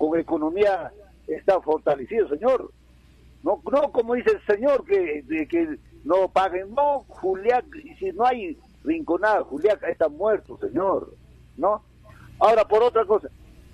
con economía está fortalecido, señor. No, no como dice el señor que no paguen, no, Juliaca, y si no hay rinconada, Juliaca está muerto, señor, ¿no? Ahora, por otra cosa,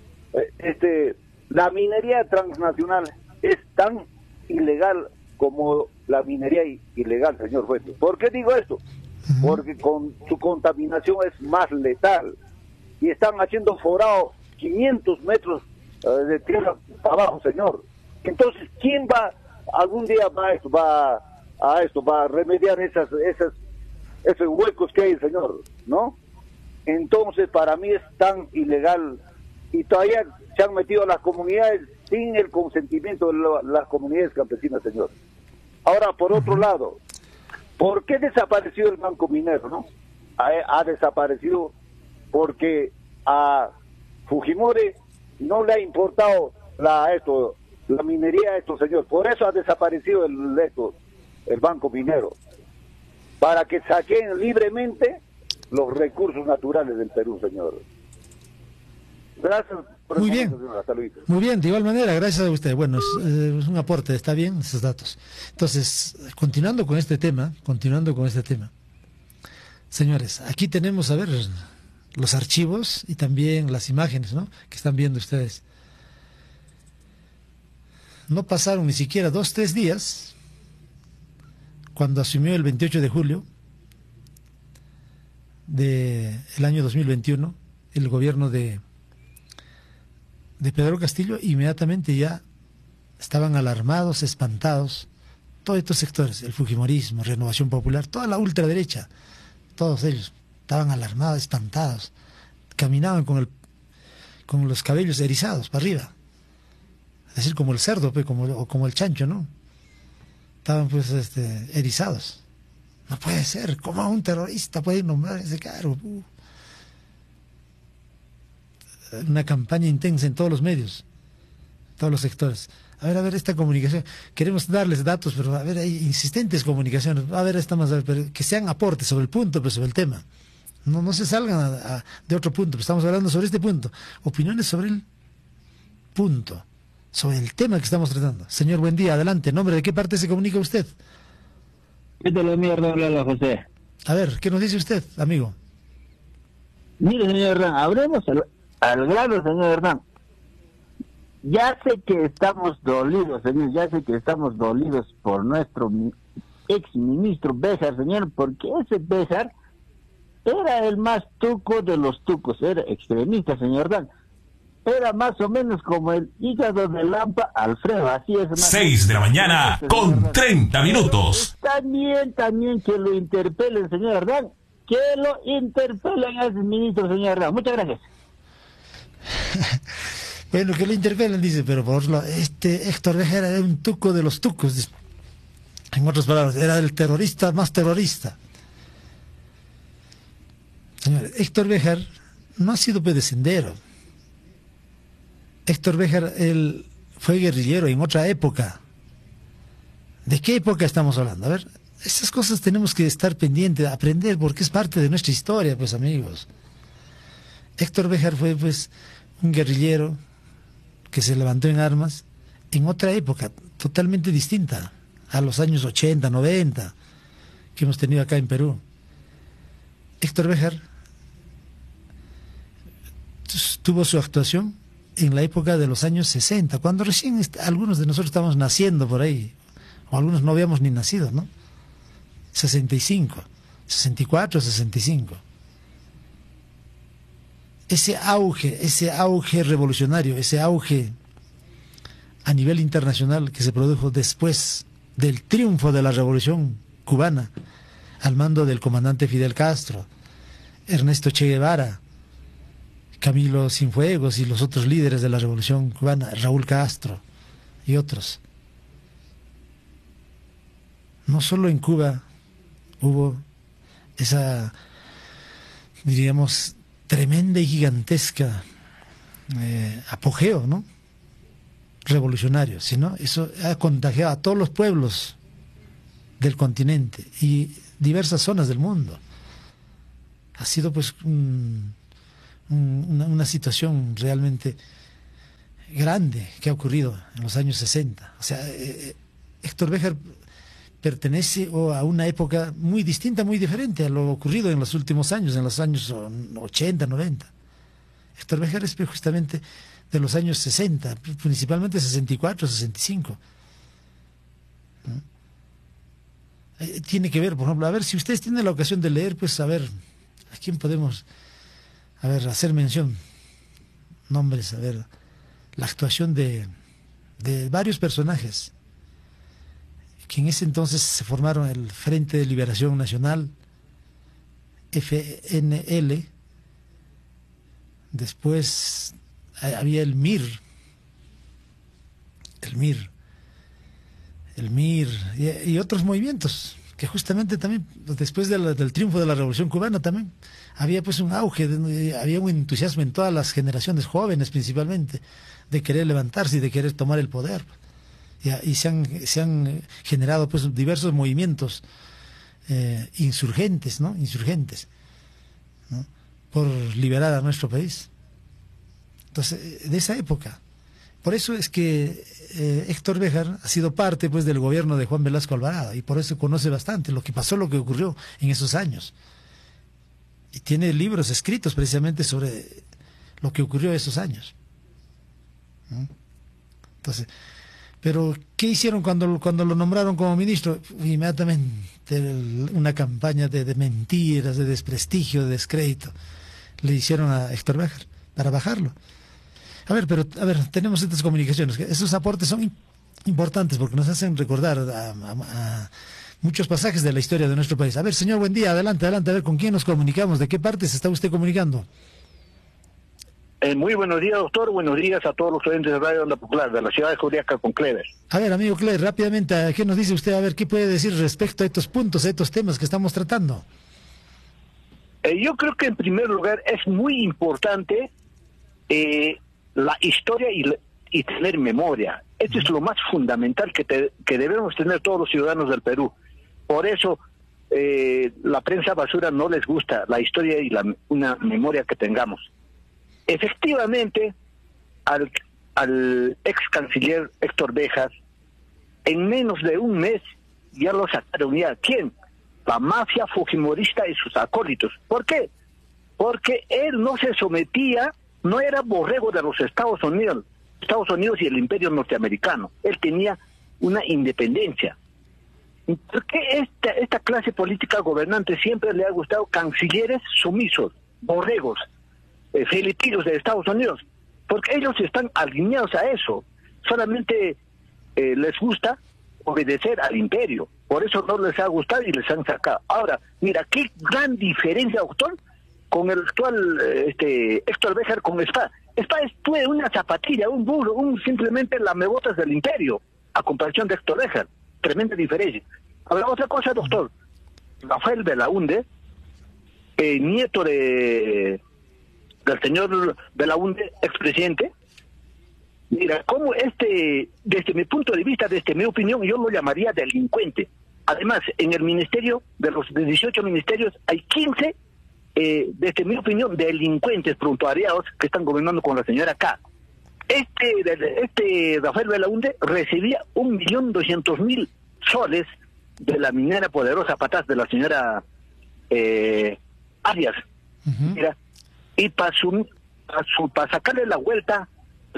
la minería transnacional es tan ilegal como la minería ilegal, señor juez. ¿Por qué digo esto? Porque con su contaminación es más letal y están haciendo forado 500 metros de tierra abajo, señor. Entonces, ¿quién va algún día va a remediar esos huecos que hay, señor? ¿No? Entonces, para mí es tan ilegal y todavía se han metido a las comunidades sin el consentimiento de las comunidades campesinas, señor. Ahora, por otro lado, ¿por qué desapareció el Banco Minero, no? Ha desaparecido porque a Fujimori no le ha importado la minería a esto, señor. Por eso ha desaparecido el Banco Minero, para que saquen libremente los recursos naturales del Perú, señor. Gracias por muy bien, señor. Hasta luego. Muy bien, de igual manera, gracias a usted. Bueno, es un aporte, está bien esos datos. Entonces, continuando con este tema, señores, aquí tenemos, a ver, los archivos y también las imágenes, ¿no?, que están viendo ustedes. No pasaron ni siquiera 2-3 días cuando asumió el 28 de julio del año 2021 el gobierno de Pedro Castillo. Inmediatamente ya estaban alarmados, espantados, todos estos sectores, el fujimorismo, Renovación Popular, toda la ultraderecha, todos ellos estaban alarmados, espantados, caminaban con los cabellos erizados para arriba, es decir, como el cerdo, pues, como el chancho, ¿no? Estaban pues erizados. No puede ser, ¿cómo un terrorista puede nombrar ese cargo? Una campaña intensa en todos los medios, todos los sectores. A ver, esta comunicación, queremos darles datos, pero a ver, hay insistentes comunicaciones, a ver, estamos, pero que sean aportes sobre el punto, pero sobre el tema. No se salgan de otro punto, pero estamos hablando sobre este punto. Opiniones sobre el punto, sobre el tema que estamos tratando. Señor, buen día, adelante. ¿Nombre de qué parte se comunica usted? ¿Qué tal, amigo Hernán? José. A ver, ¿qué nos dice usted, amigo? Mire, señor Hernán, hablemos al grano, señor Hernán. Ya sé que estamos dolidos, señor, por nuestro ex ministro Béjar, señor, porque ese Béjar era el más tuco de los tucos, era extremista, señor Hernán. Era más o menos como el hígado de Lampa Alfredo, así es. 6 de la mañana con 30 minutos. También que lo interpelen, señor Hernán, que lo interpelen a ese ministro, señor Hernán. Muchas gracias. Bueno, que lo interpelen, dice, pero por otro lado, Héctor Béjar era un tuco de los tucos. En otras palabras, era el terrorista más terrorista. Señor, Héctor Béjar no ha sido pedescendero. Héctor Béjar, él fue guerrillero en otra época. ¿De qué época estamos hablando? A ver, estas cosas tenemos que estar pendientes, aprender, porque es parte de nuestra historia, pues, amigos. Héctor Béjar fue, pues, un guerrillero que se levantó en armas en otra época, totalmente distinta a los años 80, 90 que hemos tenido acá en Perú. Héctor Béjar tuvo su actuación en la época de los años 60, cuando recién algunos de nosotros estábamos naciendo por ahí, o algunos no habíamos ni nacido, ¿no? 65, 64, 65. Ese auge revolucionario, ese auge a nivel internacional que se produjo después del triunfo de la Revolución Cubana, al mando del comandante Fidel Castro, Ernesto Che Guevara, Camilo Cienfuegos y los otros líderes de la Revolución Cubana, Raúl Castro y otros. No solo en Cuba hubo esa, diríamos, tremenda y gigantesca apogeo, ¿no?, revolucionario, sino eso ha contagiado a todos los pueblos del continente y diversas zonas del mundo. Ha sido pues una situación realmente grande que ha ocurrido en los años 60. O sea, Héctor Béjar pertenece a una época muy distinta, muy diferente a lo ocurrido en los últimos años, en los años 80, 90. Héctor Béjar es justamente de los años 60, principalmente 64, 65. ¿No? Tiene que ver, por ejemplo, a ver, si ustedes tienen la ocasión de leer, pues a ver, ¿a quién podemos, a ver, hacer mención? Nombres, a ver, la actuación de varios personajes que en ese entonces se formaron el Frente de Liberación Nacional, FNL, después había el MIR y otros movimientos que justamente también después del triunfo de la Revolución Cubana también había pues un auge, había un entusiasmo en todas las generaciones jóvenes principalmente de querer levantarse y de querer tomar el poder, y se han generado pues diversos movimientos insurgentes, ¿no? Por liberar a nuestro país. Entonces, de esa época. Por eso es que Héctor Béjar ha sido parte pues del gobierno de Juan Velasco Alvarado, y por eso conoce bastante lo que pasó, lo que ocurrió en esos años. Y tiene libros escritos precisamente sobre lo que ocurrió en esos años. Entonces, pero ¿qué hicieron cuando lo nombraron como ministro? Inmediatamente una campaña de mentiras, de desprestigio, de descrédito le hicieron a Héctor Béjar para bajarlo. A ver, tenemos estas comunicaciones. Esos aportes son importantes porque nos hacen recordar a muchos pasajes de la historia de nuestro país. A ver, señor, buen día, adelante, a ver, ¿con quién nos comunicamos? ¿De qué parte se está usted comunicando? Muy buenos días, doctor. Buenos días a todos los oyentes de Radio Onda Popular, de la ciudad de Juliaca, con Clever. A ver, amigo Clever, rápidamente, ¿qué nos dice usted? A ver, ¿qué puede decir respecto a estos puntos, a estos temas que estamos tratando? Yo creo que en primer lugar es muy importante la historia y tener memoria. Esto es lo más fundamental que debemos tener todos los ciudadanos del Perú. Por eso la prensa basura no les gusta la historia y una memoria que tengamos. Efectivamente, al ex canciller Héctor Béjar, en menos de un mes ya lo sacaron ya. ¿Quién? La mafia fujimorista y sus acólitos. ¿Por qué? Porque él no se sometía, no era borrego de los Estados Unidos y el imperio norteamericano. Él tenía una independencia. ¿Por qué esta clase política gobernante siempre le ha gustado cancilleres sumisos, borregos, filipinos de Estados Unidos? Porque ellos están alineados a eso. Solamente les gusta obedecer al imperio. Por eso no les ha gustado y les han sacado. Ahora, mira, qué gran diferencia, doctor, con el actual Héctor Béjar con Spa. Spa fue una zapatilla, un burro, simplemente lamebotas del imperio, a comparación de Héctor Béjar. Tremenda diferencia. Ahora, otra cosa, doctor. Rafael Belaúnde, nieto del señor Belaúnde, expresidente. Mira, como desde mi punto de vista, desde mi opinión, yo lo llamaría delincuente. Además, en el ministerio, de los 18 ministerios, hay 15, desde mi opinión, delincuentes prontuariados que están gobernando con la señora K. Rafael Belaúnde recibía 1.200.000 soles de la minera poderosa Patás de la señora Arias. Mira, y para sacarle la vuelta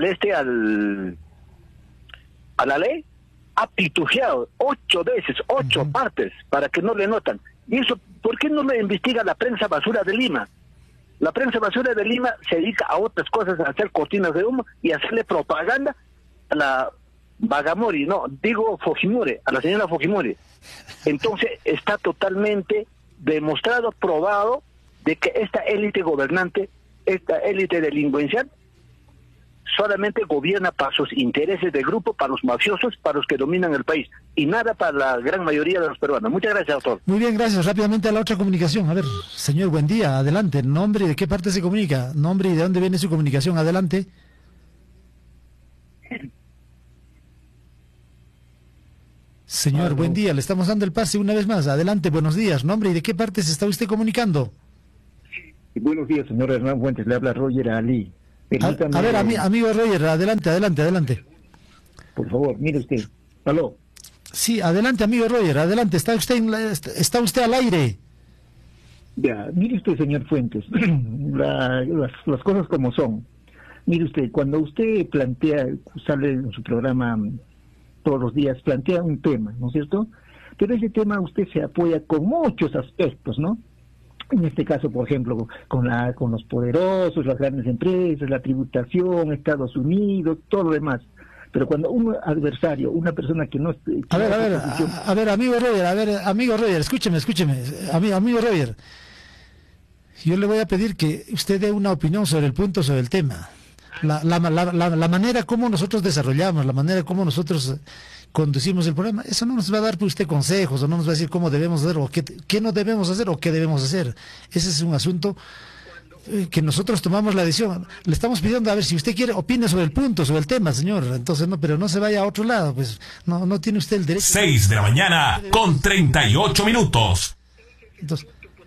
a la ley, ha pitujeado 8 veces, 8 partes, para que no le notan. Y eso, ¿por qué no le investiga la prensa basura de Lima? La prensa basura de Lima se dedica a otras cosas, a hacer cortinas de humo y a hacerle propaganda a la Bagamori, no, digo Fujimori, a la señora Fujimori. Entonces está totalmente demostrado, probado, de que esta élite gobernante, esta élite delincuencial, solamente gobierna para sus intereses de grupo, para los mafiosos, para los que dominan el país, y nada para la gran mayoría de los peruanos. Muchas gracias, doctor. Muy bien, gracias. Rápidamente a la otra comunicación. A ver, señor, buen día, adelante. ¿Nombre y de qué parte se comunica? ¿Nombre y de dónde viene su comunicación? Adelante. Señor, buen día, le estamos dando el pase una vez más. Adelante, buenos días. ¿Nombre y de qué parte se está usted comunicando? Buenos días, señor Hernán Fuentes. Le habla Roger Ali. Permítame, A ver, amigo Roger, adelante. por favor, mire usted. Aló. Sí, adelante, amigo Roger, adelante. Está usted al aire. Ya, mire usted, señor Fuentes, las cosas como son. Mire usted, cuando usted sale en su programa todos los días, plantea un tema, ¿no es cierto? Pero ese tema usted se apoya con muchos aspectos, ¿no? En este caso, por ejemplo, con los poderosos, las grandes empresas, la tributación, Estados Unidos, todo lo demás. Pero cuando un adversario, una persona que no... A ver, amigo Roger, escúcheme, amigo Roger. Yo le voy a pedir que usted dé una opinión sobre el punto, sobre el tema. La manera como nosotros desarrollamos, la manera como nosotros conducimos el programa, eso no nos va a dar usted consejos, o no nos va a decir cómo debemos hacer, o qué no debemos hacer, o qué debemos hacer. Ese es un asunto que nosotros tomamos la decisión. Le estamos pidiendo, a ver, si usted quiere, opine sobre el punto, sobre el tema, señor. Entonces, no, pero no se vaya a otro lado, pues no tiene usted el derecho. 6 de la mañana con 38 minutos. Entonces,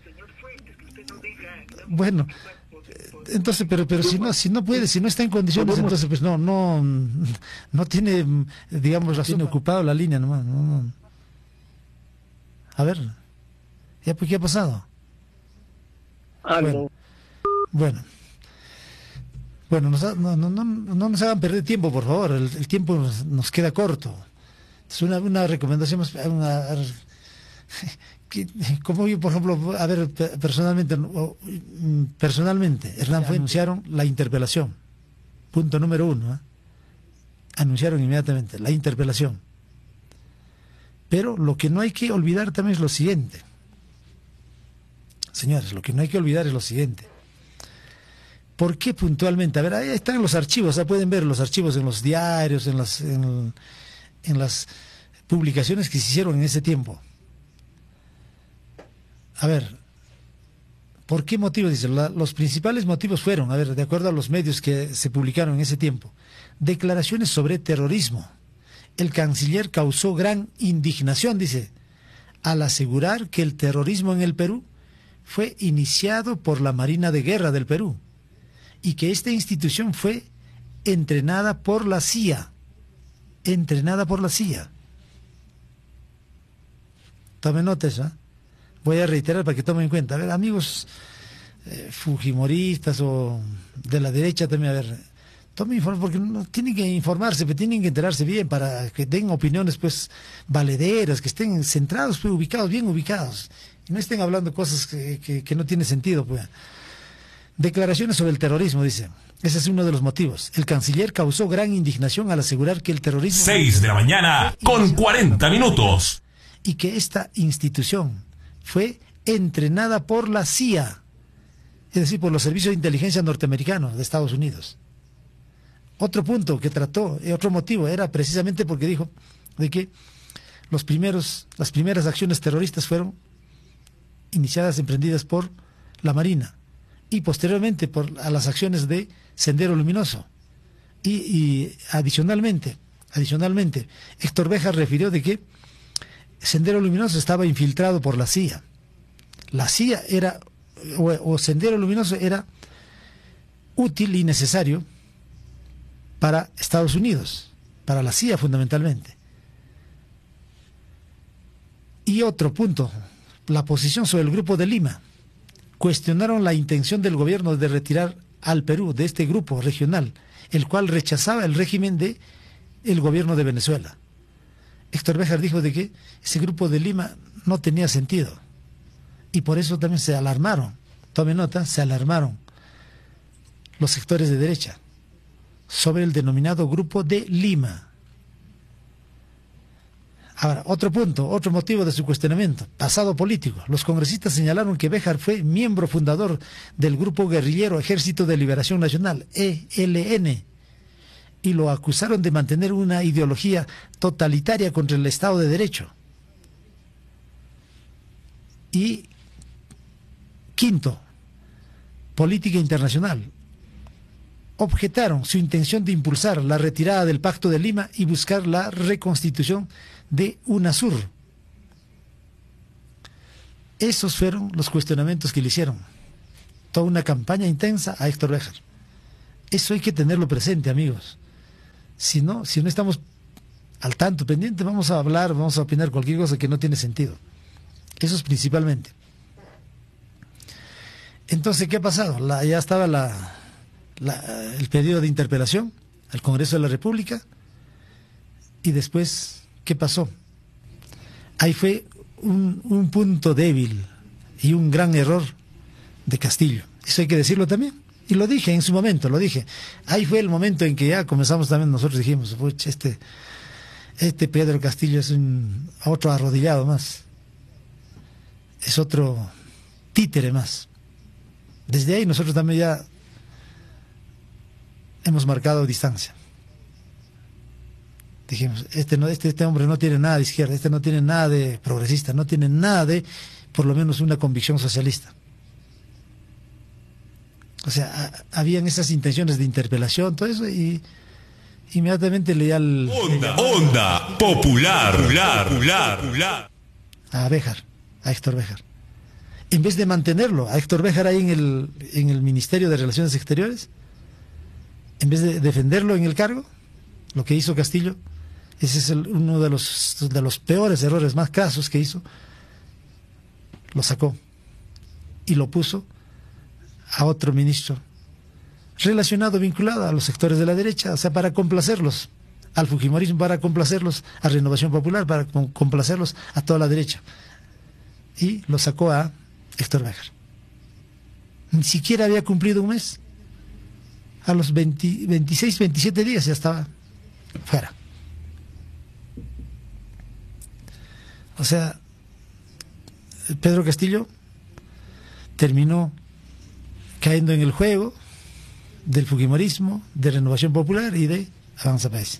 bueno, entonces, pero si no puede, si no está en condiciones, entonces pues no tiene, digamos, razón, ocupado la línea nomás. No. A ver, ya pues, ¿qué ha pasado? Bueno, no nos hagan perder tiempo, por favor. El tiempo nos queda corto. Es una recomendación, como yo, por ejemplo, a ver, personalmente, Hernán Fuentes, anunciaron la interpelación. Punto número 1. Anunciaron inmediatamente la interpelación. Pero lo que no hay que olvidar también es lo siguiente. Señores, lo que no hay que olvidar es lo siguiente. ¿Por qué puntualmente? A ver, ahí están los archivos, pueden ver los archivos en los diarios, en las publicaciones que se hicieron en ese tiempo. A ver, ¿por qué motivo? Dice, los principales motivos fueron, a ver, de acuerdo a los medios que se publicaron en ese tiempo, declaraciones sobre terrorismo. El canciller causó gran indignación, dice, al asegurar que el terrorismo en el Perú fue iniciado por la Marina de Guerra del Perú y que esta institución fue entrenada por la CIA. Tomen nota eso, Voy a reiterar para que tomen en cuenta. A ver, amigos fujimoristas o de la derecha también, a ver, tomen porque no, tienen que informarse, pero tienen que enterarse bien para que den opiniones pues valederas, que estén centrados, pues, bien ubicados, y no estén hablando cosas que no tienen sentido, pues. Declaraciones sobre el terrorismo, dice. Ese es uno de los motivos. El canciller causó gran indignación al asegurar que el terrorismo... 6 de la mañana con 40 minutos. Y que esta institución fue entrenada por la CIA, es decir, por los servicios de inteligencia norteamericanos de Estados Unidos. Otro punto que trató, otro motivo, era precisamente porque dijo de que las primeras acciones terroristas fueron iniciadas, emprendidas por la Marina, y posteriormente a las acciones de Sendero Luminoso. Y adicionalmente, Héctor Béjar refirió de que Sendero Luminoso estaba infiltrado por la CIA. La CIA era, o Sendero Luminoso era útil y necesario para Estados Unidos, para la CIA fundamentalmente. Y otro punto, la posición sobre el Grupo de Lima. Cuestionaron la intención del gobierno de retirar al Perú de este grupo regional, el cual rechazaba el régimen del gobierno de Venezuela. Héctor Béjar dijo de que ese Grupo de Lima no tenía sentido, y por eso también se alarmaron, tome nota, se alarmaron los sectores de derecha sobre el denominado Grupo de Lima. Ahora, otro punto, otro motivo de su cuestionamiento, pasado político. Los congresistas señalaron que Béjar fue miembro fundador del grupo guerrillero Ejército de Liberación Nacional, ELN, y lo acusaron de mantener una ideología totalitaria contra el Estado de Derecho. Y quinto, política internacional. Objetaron su intención de impulsar la retirada del Pacto de Lima y buscar la reconstitución de UNASUR. Esos fueron los cuestionamientos que le hicieron. Toda una campaña intensa a Héctor Béjar. Eso hay que tenerlo presente, amigos. Si no estamos al tanto, pendiente, vamos a hablar, vamos a opinar cualquier cosa que no tiene sentido. Eso es principalmente. Entonces, ¿qué ha pasado? Ya estaba el pedido de interpelación al Congreso de la República, y después, ¿qué pasó? Ahí fue un punto débil y un gran error de Castillo. Eso hay que decirlo también. Y lo dije en su momento, lo dije. Ahí fue el momento en que ya comenzamos también, nosotros dijimos, este Pedro Castillo es otro arrodillado más. Es otro títere más. Desde ahí nosotros también ya hemos marcado distancia. Dijimos, este hombre no tiene nada de izquierda, este no tiene nada de progresista, no tiene nada de, por lo menos, una convicción socialista. O sea, habían esas intenciones de interpelación, todo eso, y inmediatamente leía Onda Popular. A Héctor Béjar. En vez de mantenerlo, a Héctor Béjar ahí en el Ministerio de Relaciones Exteriores, en vez de defenderlo en el cargo, lo que hizo Castillo, ese es uno de los peores errores más crasos que hizo, lo sacó y lo puso a otro ministro relacionado, vinculado a los sectores de la derecha, o sea, para complacerlos al fujimorismo, para complacerlos a Renovación Popular, para complacerlos a toda la derecha. Y lo sacó a Héctor Béjar. Ni siquiera había cumplido un mes. A los 26, 27 días ya estaba fuera. O sea, Pedro Castillo terminó cayendo en el juego del fujimorismo, de Renovación Popular y de Avanza País.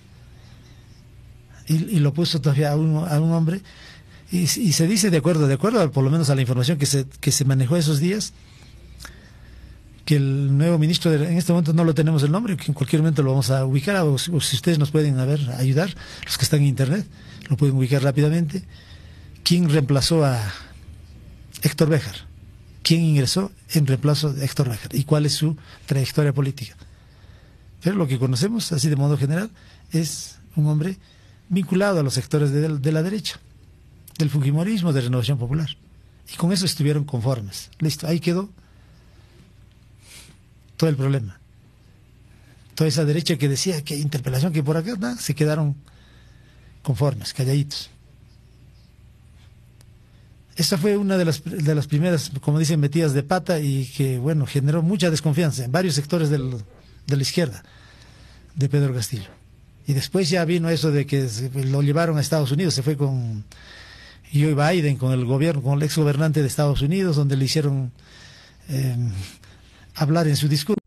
Y lo puso todavía a un hombre, y se dice, de acuerdo por lo menos a la información que se manejó esos días, que el nuevo ministro, en este momento no lo tenemos el nombre, que en cualquier momento lo vamos a ubicar, o si ustedes nos pueden ayudar, los que están en internet, lo pueden ubicar rápidamente. ¿Quién reemplazó a Héctor Béjar? ¿Quién ingresó en reemplazo de Héctor Béjar? ¿Y cuál es su trayectoria política? Pero lo que conocemos, así de modo general, es un hombre vinculado a los sectores de la derecha, del fujimorismo, de Renovación Popular. Y con eso estuvieron conformes. Listo, ahí quedó todo el problema. Toda esa derecha que decía que hay interpelación, que por acá, nada, se quedaron conformes, calladitos. Esta fue una de las primeras, como dicen, metidas de pata, y que, bueno, generó mucha desconfianza en varios sectores de la izquierda de Pedro Castillo. Y después ya vino eso de que lo llevaron a Estados Unidos, se fue con Joe Biden, con el ex gobernante de Estados Unidos, donde le hicieron hablar en su discurso.